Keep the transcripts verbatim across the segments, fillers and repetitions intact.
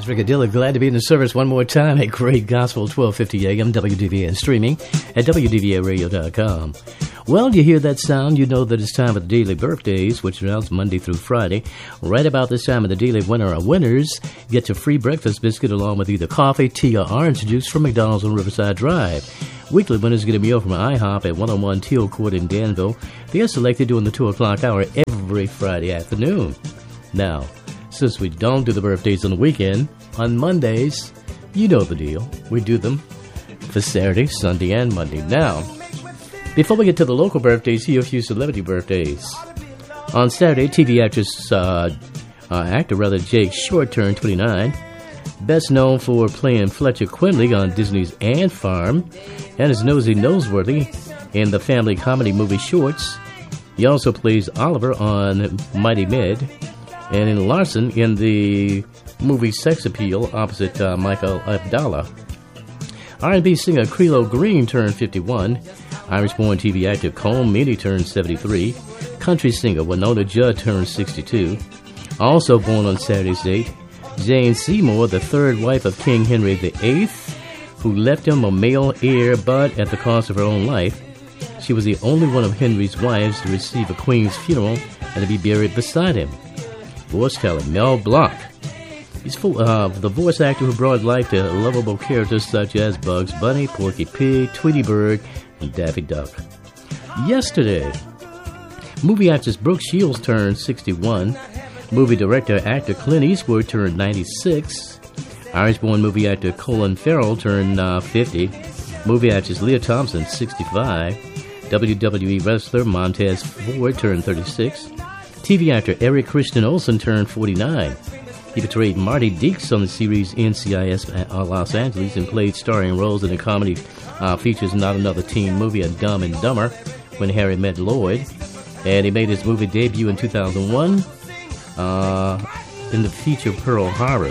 It's Rickadilla. Glad to be in the service one more time at Great Gospel, twelve fifty A M, W D V A, and streaming at W D V A radio dot com. Well, you hear that sound, you know that it's time for the daily birthdays, which runs Monday through Friday. Right about this time of the daily winner or winners get your free breakfast biscuit along with either coffee, tea, or orange juice from McDonald's on Riverside Drive. Weekly winners get a meal from IHOP at one oh one Teal Court in Danville. They are selected during the two o'clock hour every Friday afternoon. Now, since we don't do the birthdays on the weekend, on Mondays, you know the deal. We do them for Saturday, Sunday, and Monday. Now, before we get to the local birthdays, here are a few celebrity birthdays. On Saturday, T V actress, uh, uh, actor rather, Jake Short turned twenty-nine. Best known for playing Fletcher Quinley on Disney's Ant Farm, and as Nosy Noseworthy in the family comedy movie Shorts. He also plays Oliver on Mighty Med, and in Larson in the movie Sex Appeal opposite uh, Michael Abdallah. R and B singer Creelo Green turned fifty-one. Irish-born T V actor Colm Meaney turned seventy-three. Country singer Winona Judd turned sixty-two. Also born on Saturday's date, Jane Seymour, the third wife of King Henry the eighth, who left him a male heir but at the cost of her own life. She was the only one of Henry's wives to receive a queen's funeral and to be buried beside him. Voice talent Mel Blanc. He's full of uh, the voice actor who brought life to lovable characters such as Bugs Bunny, Porky Pig, Tweety Bird, and Daffy Duck. Yesterday, movie actress Brooke Shields turned sixty-one. Movie director actor Clint Eastwood turned ninety-six. Irish-born movie actor Colin Farrell turned uh, fifty. Movie actress Leah Thompson, sixty-five. W W E wrestler Montez Ford turned thirty-six. T V actor Eric Christian Olsen turned forty-nine. He portrayed Marty Deeks on the series N C I S Los Angeles and played starring roles in the comedy uh, features Not Another Teen Movie and Dumb and Dumber When Harry Met Lloyd. And he made his movie debut in two thousand one uh, in the feature Pearl Harbor.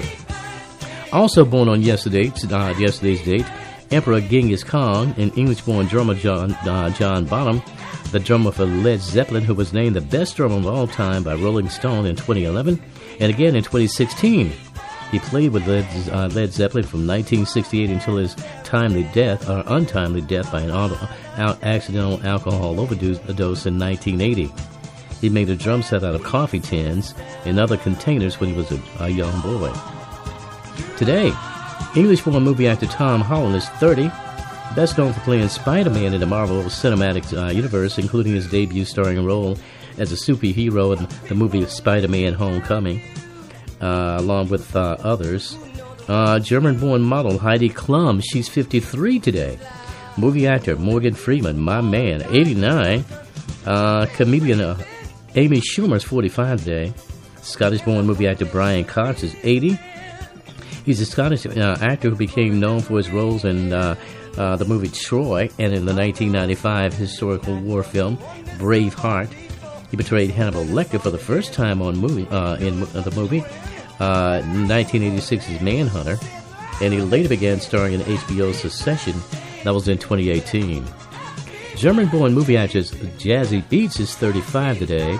Also born on yesterday, uh, yesterday's date, Emperor Genghis Khan, an English-born drummer John, uh, John Bonham, the drummer for Led Zeppelin, who was named the best drummer of all time by Rolling Stone in twenty eleven, and again in twenty sixteen. He played with Led, uh, Led Zeppelin from nineteen sixty-eight until his timely death, or untimely death by an auto, out, accidental alcohol overdose in nineteen eighty. He made a drum set out of coffee tins and other containers when he was a, a young boy. Today, English-born movie actor Tom Holland is thirty, best known for playing Spider-Man in the Marvel Cinematic uh, Universe, including his debut starring role as a superhero in the movie Spider-Man Homecoming, uh, along with uh, others. Uh, German-born model Heidi Klum, she's fifty-three today. Movie actor Morgan Freeman, my man, eighty-nine. Uh, comedian uh, Amy Schumer is forty-five today. Scottish-born movie actor Brian Cox is eighty. He's a Scottish uh, actor who became known for his roles in uh, uh, the movie Troy and in the nineteen ninety-five historical war film Braveheart. He portrayed Hannibal Lecter for the first time on movie uh, in uh, the movie uh, nineteen eighty-six's Manhunter, and he later began starring in H B O's Succession. That was in twenty eighteen. German-born movie actress Jazzy Beetz is thirty-five today.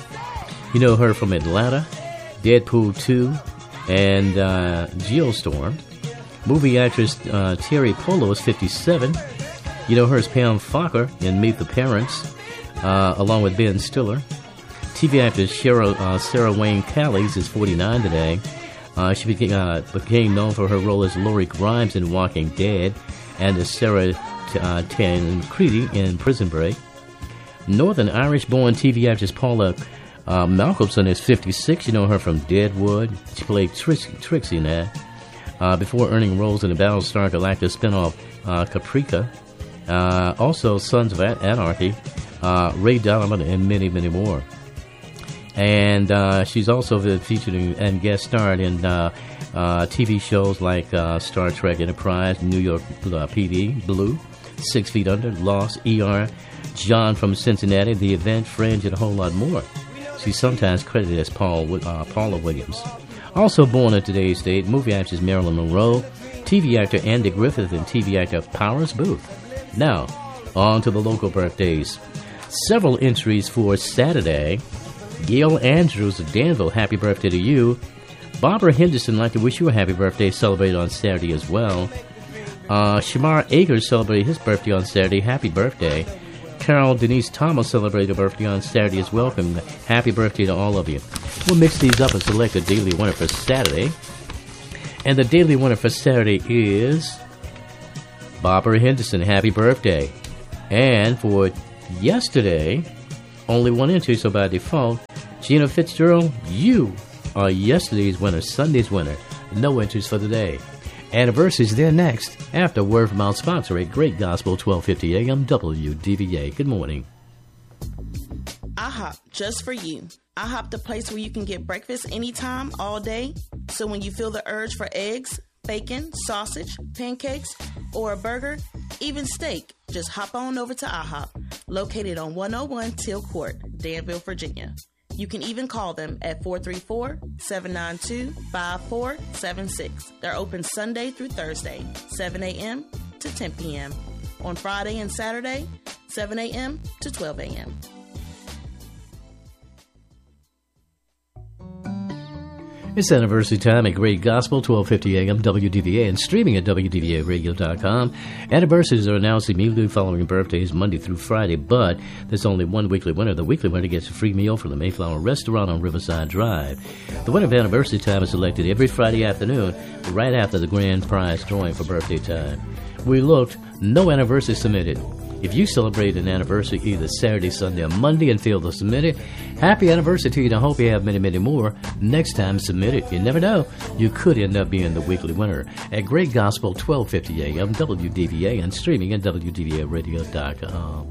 You know her from Atlanta, Deadpool two, and uh, Geostorm. Movie actress uh, Terry Polo is fifty-seven. You know her as Pam Fokker in Meet the Parents, uh, along with Ben Stiller. T V actress Cheryl, uh, Sarah Wayne Callies is forty-nine today. Uh, she became, uh, became known for her role as Lori Grimes in Walking Dead and as Sarah uh, Tancredi in Prison Break. Northern Irish-born T V actress Paula Uh, Malcolmson is fifty-six. You know her from Deadwood. She played Trix- Trixie in that. Uh, before earning roles in the Battlestar Galactica spinoff uh, Caprica. Uh, also, Sons of Anarchy, uh, Ray Donovan, and many, many more. And uh, she's also been featured in, and guest starred in uh, uh, T V shows like uh, Star Trek Enterprise, New York uh, P D, Blue, Six Feet Under, Lost, E R, John from Cincinnati, The Event, Fringe, and a whole lot more. She's sometimes credited as Paul, uh, Paula Williams. Also born on today's date, movie actress Marilyn Monroe, T V actor Andy Griffith, and T V actor Powers Booth. Now, on to the local birthdays. Several entries for Saturday. Gail Andrews of Danville, happy birthday to you. Barbara Henderson would like to wish you a happy birthday, celebrated on Saturday as well. Uh, Shamar Akers celebrated his birthday on Saturday. Happy birthday. Carol Denise Thomas celebrated her birthday on Saturday as well. Happy birthday to all of you. We'll mix these up and select a daily winner for Saturday. And the daily winner for Saturday is Barbara Henderson. Happy birthday. And for yesterday, only one entry, so by default, Gina Fitzgerald, you are yesterday's winner, Sunday's winner. No entries for the day. Anniversaries, they're next. After word from our sponsor at Great Gospel, twelve fifty A M W D V A. Good morning. IHOP, just for you. IHOP, the place where you can get breakfast anytime, all day. So when you feel the urge for eggs, bacon, sausage, pancakes, or a burger, even steak, just hop on over to IHOP, located on one oh one Teal Court, Danville, Virginia. You can even call them at four three four, seven nine two, five four seven six. They're open Sunday through Thursday, seven a.m. to ten p.m. On Friday and Saturday, seven a.m. to twelve a.m. It's anniversary time at Great Gospel, twelve fifty A M W D V A, and streaming at W D V A radio dot com. Anniversaries are announced immediately following birthdays, Monday through Friday, but there's only one weekly winner. The weekly winner gets a free meal from the Mayflower Restaurant on Riverside Drive. The winner of anniversary time is selected every Friday afternoon, right after the grand prize drawing for birthday time. We looked, no anniversary submitted. If you celebrate an anniversary either Saturday, Sunday, or Monday and feel to submit it, happy anniversary to you, and I hope you have many, many more. Next time, submit it. You never know. You could end up being the weekly winner at Great Gospel, twelve fifty A M W D V A, and streaming at W D V A radio dot com.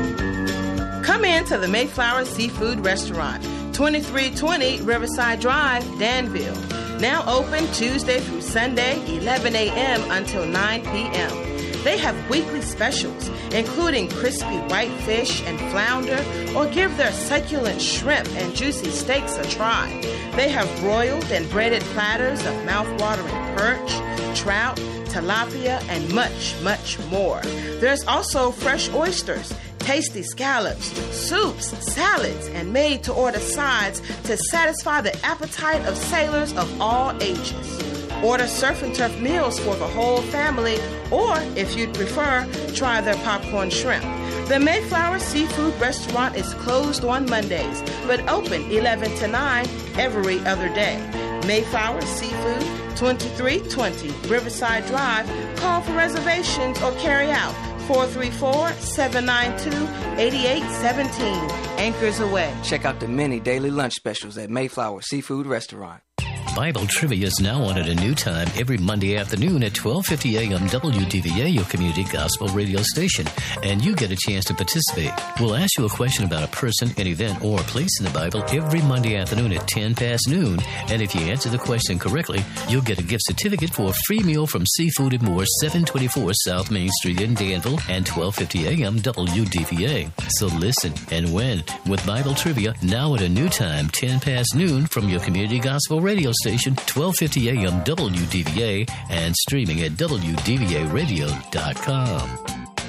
Come in to the Mayflower Seafood Restaurant, twenty-three twenty Riverside Drive, Danville. Now open Tuesday through Sunday, eleven a.m. until nine p.m. They have weekly specials, including crispy white fish and flounder, or give their succulent shrimp and juicy steaks a try. They have broiled and breaded platters of mouth-watering perch, trout, tilapia, and much, much more. There's also fresh oysters, tasty scallops, soups, salads, and made-to-order sides to satisfy the appetite of sailors of all ages. Order surf and turf meals for the whole family, or, if you'd prefer, try their popcorn shrimp. The Mayflower Seafood Restaurant is closed on Mondays, but open eleven to nine every other day. Mayflower Seafood, twenty-three twenty Riverside Drive. Call for reservations or carry out four three four, seven nine two, eight eight one seven. Anchors away. Check out the many daily lunch specials at Mayflower Seafood Restaurant. Bible Trivia is now on at a new time every Monday afternoon at twelve fifty A M W D V A, your community gospel radio station, and you get a chance to participate. We'll ask you a question about a person, an event, or a place in the Bible every Monday afternoon at ten past noon, and if you answer the question correctly, you'll get a gift certificate for a free meal from Seafood and More, seven twenty-four South Main Street in Danville, and twelve fifty A M W D V A. So listen and win with Bible Trivia now at a new time, ten past noon, from your community gospel radio station. Station, twelve fifty A M W D V A, and streaming at W D V A radio dot com.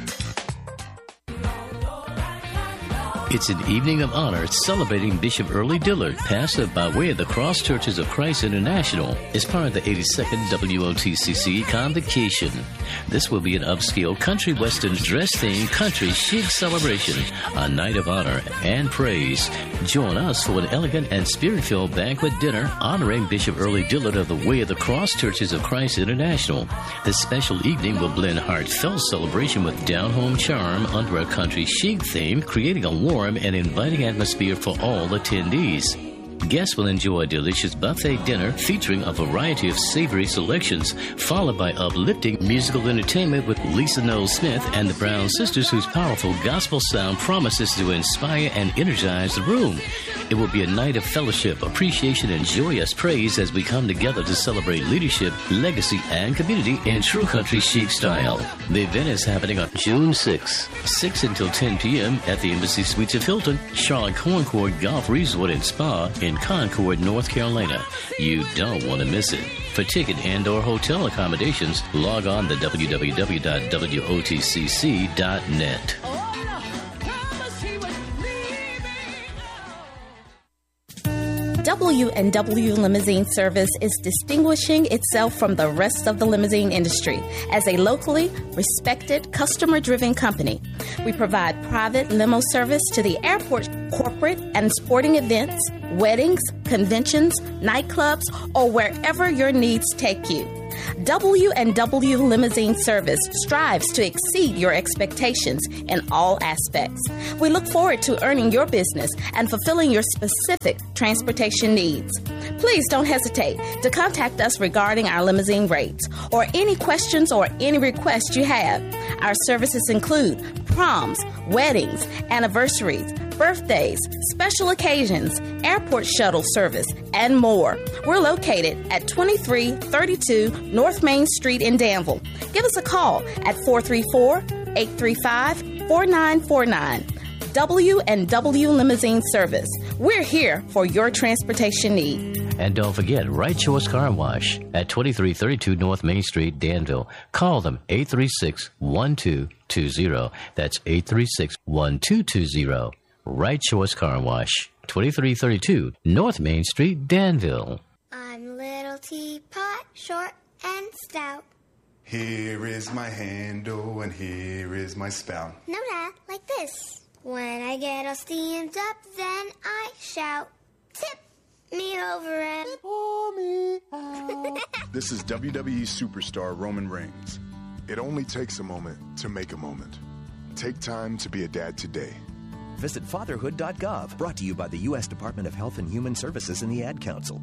It's an evening of honor celebrating Bishop Early Dillard, pastor by way of the Cross Churches of Christ International, as part of the eighty-second W O T C C Convocation. This will be an upscale country western dress-themed country chic celebration, a night of honor and praise. Join us for an elegant and spirit-filled banquet dinner honoring Bishop Early Dillard of the Way of the Cross Churches of Christ International. This special evening will blend heartfelt celebration with down-home charm under a country chic theme, creating a warm and inviting atmosphere for all attendees. Guests will enjoy a delicious buffet dinner featuring a variety of savory selections, followed by uplifting musical entertainment with Lisa Noel Smith and the Brown Sisters, whose powerful gospel sound promises to inspire and energize the room. It will be a night of fellowship, appreciation, and joyous praise as we come together to celebrate leadership, legacy, and community in true country chic style. The event is happening on June sixth, six until ten p.m. at the Embassy Suites of Hilton, Charlotte Concord Golf Resort and Spa in Concord, North Carolina. You don't want to miss it. For ticket and or hotel accommodations, log on to w w w dot w o t c c dot net. W W and W Limousine Service is distinguishing itself from the rest of the limousine industry as a locally respected, customer-driven company. We provide private limo service to the airport, corporate and sporting events, weddings, conventions, nightclubs, or wherever your needs take you. W and W Limousine Service strives to exceed your expectations in all aspects. We look forward to earning your business and fulfilling your specific transportation needs. Please don't hesitate to contact us regarding our limousine rates or any questions or any requests you have. Our services include proms, weddings, anniversaries, birthdays, special occasions, airport shuttle service, and more. We're located at twenty-three thirty-two North Main Street in Danville. Give us a call at four three four, eight three five, four nine four nine. W and W Limousine Service. We're here for your transportation need. And don't forget, Right Choice Car Wash at twenty-three thirty-two North Main Street, Danville. Call them eight three six, one two two zero. That's eight three six, one two two zero. Right Choice Car Wash, twenty-three thirty-two North Main Street, Danville. I'm little teapot, short and stout. Here is my handle and here is my spout. No, Dad, like this. When I get all steamed up, then I shout, tip me over and pour me out. This is W W E superstar Roman Reigns. It only takes a moment to make a moment. Take time to be a dad today. Visit fatherhood dot gov. Brought to you by the U S Department of Health and Human Services and the Ad Council.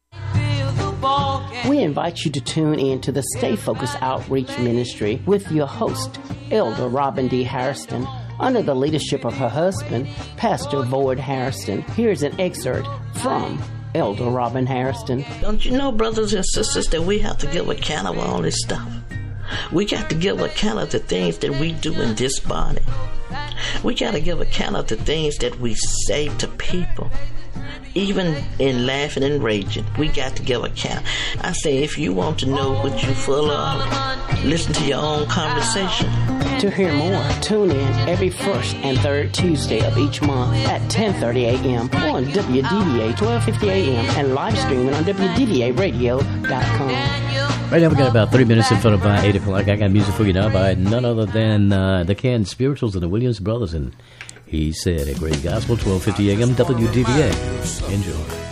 We invite you to tune in to the Stay Focused Outreach Ministry with your host, Elder Robin D. Harrison. Under the leadership of her husband, Pastor Boyd Harrison, here's an excerpt from Elder Robin Harrison. Don't you know, brothers and sisters, that we have to give account of all this stuff? We got to give account of the things that we do in this body. We got to give account of the things that we say to people. Even in laughing and raging, we got to give account. I say, if you want to know what you're full of, listen to your own conversation. To hear more, tune in every first and third Tuesday of each month at ten thirty a.m. on W D V A twelve fifty a.m. and live streaming on W D V A radio dot com. Right now, we got about thirty minutes in front of uh, eight o'clock. I got music for you now by none other than uh, the Canned Spirituals and the Williams Brothers. And he said, a great gospel, twelve fifty a.m. W D V A. Enjoy.